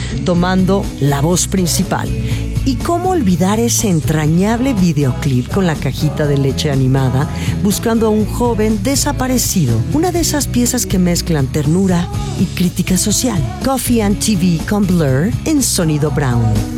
tomando la voz principal. ¿Y cómo olvidar ese entrañable videoclip con la cajita de leche animada buscando a un joven desaparecido? Una de esas piezas que mezclan ternura y crítica social. Coffee and TV con Blur en Sonido Brown.